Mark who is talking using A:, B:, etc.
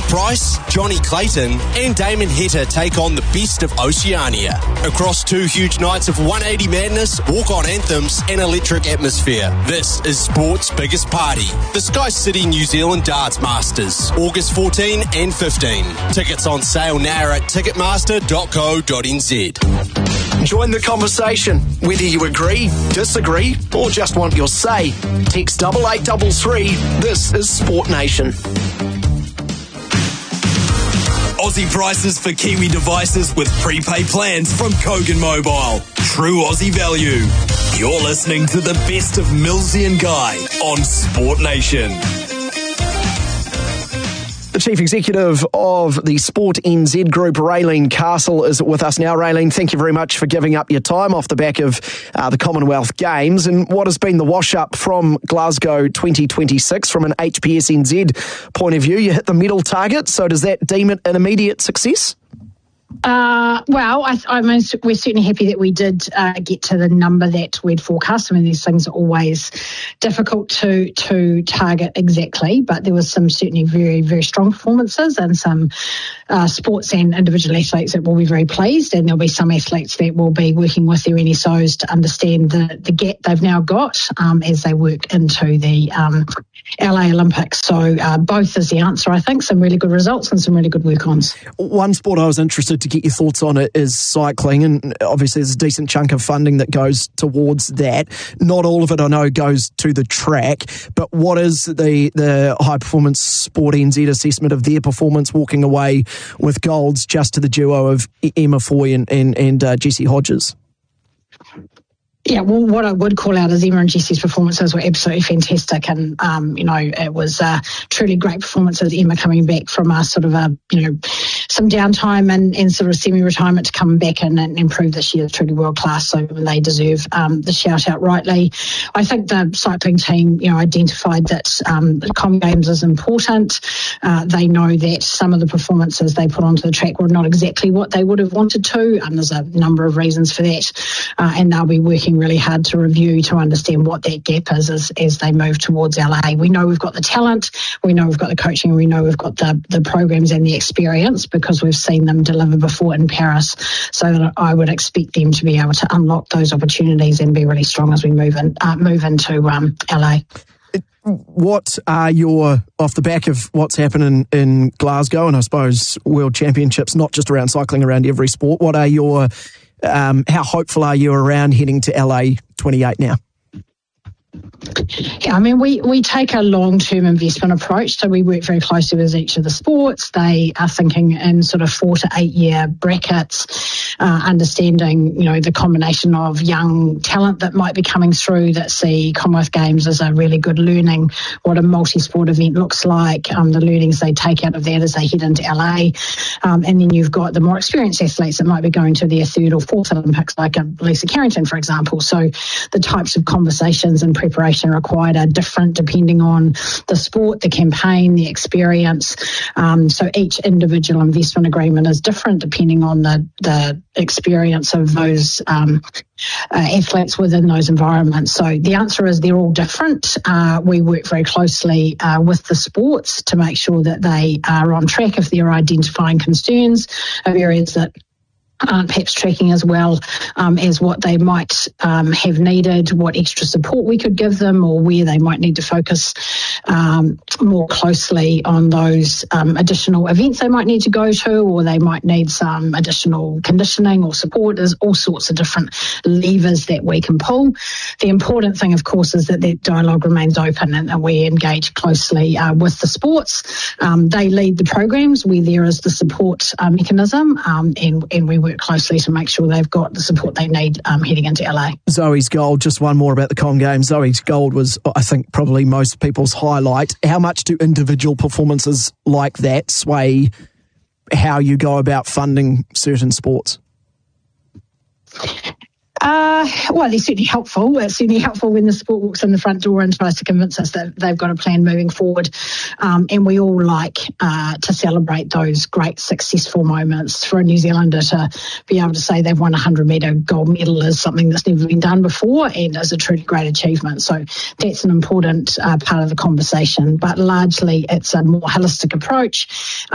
A: Price, Johnny Clayton and Damon Heta take on the best of Oceania. Across 2 huge nights of 180 madness, walk-on anthems and electric atmosphere. This is sport's biggest party. The Sky City New Zealand Darts Masters, August 14 and 15. Tickets on sale now at ticketmaster.co.nz.
B: Join the conversation. Whether you agree, disagree, or just want your say, text 8833. This is Sport Nation.
C: Aussie prices for Kiwi devices with prepaid plans from Kogan Mobile. True Aussie value. You're listening to the best of Millsy and Guy on Sport Nation.
B: The Chief Executive of the Sport NZ Group, Raylene Castle, is with us now. Raylene, thank you very much for giving up your time off the back of the Commonwealth Games. And what has been the wash-up from Glasgow 2026 from an HPS NZ point of view? You hit the medal target, so does that deem it an immediate success?
D: Well, I mean, we're certainly happy that we did get to the number that we'd forecast. I mean, these things are always difficult to target exactly, but there was some certainly very, very strong performances and some sports and individual athletes that will be very pleased, and there'll be some athletes that will be working with their NSOs to understand the gap they've now got as they work into the LA Olympics. So both is the answer, I think. Some really good results and some really good work-ons.
B: One sport I was interested to get your thoughts on it is cycling, and obviously there's a decent chunk of funding that goes towards that. Not all of it, I know, goes to the track, but what is the High Performance Sport NZ assessment of their performance walking away with golds just to the duo of Emma Foy and Jessie Hodges?
D: Yeah, well, what I would call out is Emma and Jessie's performances were absolutely fantastic, and it was truly great performances. Emma coming back from some downtime and sort of semi-retirement to come back and prove that she is truly world class. So they deserve the shout out rightly. I think the cycling team, identified that the Com Games is important. They know that some of the performances they put onto the track were not exactly what they would have wanted to, and there's a number of reasons for that, and they'll be working really hard to review to understand what that gap is as they move towards LA. We know we've got the talent, we know we've got the coaching, we know we've got the programs and the experience because we've seen them deliver before in Paris. So that I would expect them to be able to unlock those opportunities and be really strong as we move into LA.
B: What are off the back of what's happening in Glasgow and I suppose World Championships, not just around cycling, around every sport, what are your how hopeful are you around heading to LA 28 now?
D: Yeah, I mean, we take a long-term investment approach, so we work very closely with each of the sports. They are thinking in sort of 4 to 8 year brackets, understanding, the combination of young talent that might be coming through that see Commonwealth Games as a really good learning, what a multi-sport event looks like, the learnings they take out of that as they head into LA. And then you've got the more experienced athletes that might be going to their 3rd or 4th Olympics, like Lisa Carrington, for example. So the types of conversations and preparation required are different depending on the sport, the campaign, the experience. So each individual investment agreement is different depending on the experience of those athletes within those environments. So the answer is they're all different. We work very closely with the sports to make sure that they are on track if they're identifying concerns of areas that aren't perhaps tracking as well as what they might have needed, what extra support we could give them, or where they might need to focus more closely on those additional events they might need to go to, or they might need some additional conditioning or support. There's all sorts of different levers that we can pull. The important thing, of course, is that dialogue remains open and we engage closely with the sports. They lead the programs where there is the support mechanism, and we work closely to make sure they've got the support they need heading into LA.
B: Zoe's gold, just one more about the Com Games. Zoe's gold was, I think, probably most people's highlight. How much do individual performances like that sway how you go about funding certain sports?
D: Well, they're certainly helpful. It's certainly helpful when the sport walks in the front door and tries to convince us that they've got a plan moving forward. And we all like to celebrate those great successful moments. For a New Zealander to be able to say they've won a 100-metre gold medal is something that's never been done before and is a truly great achievement. So that's an important part of the conversation. But largely it's a more holistic approach.